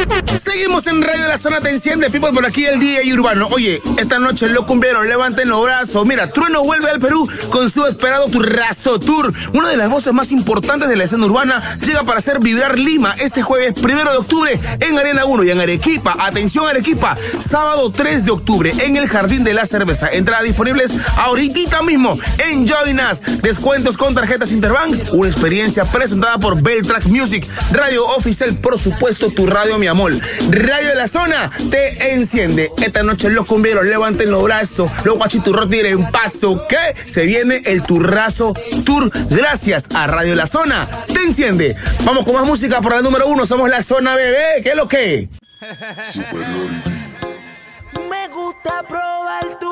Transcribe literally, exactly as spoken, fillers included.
Seguimos en Radio de la Zona, te enciende, people, por aquí el D J Urbano. Oye, esta noche los cumbieros levanten los brazos. Mira, Trueno vuelve al Perú con su esperado Turrazo Tour. Una de las voces más importantes de la escena urbana llega para hacer vibrar Lima este jueves primero de octubre en Arena uno y en Arequipa. Atención Arequipa, sábado tres de octubre en el Jardín de la Cerveza. Entradas disponibles ahorita mismo en Join Us. Descuentos con tarjetas Interbank. Una experiencia presentada por Beltrack Music, radio oficial, por supuesto, tu radio, mi amor. Radio de la Zona te enciende. Esta noche los cumbieros levanten los brazos, los guachiturros tiren paso, que se viene el Turrazo Tour gracias a Radio de la Zona te enciende. Vamos con más música por la número uno. Somos la Zona Bebé. ¿Qué es lo que? Me gusta probar tu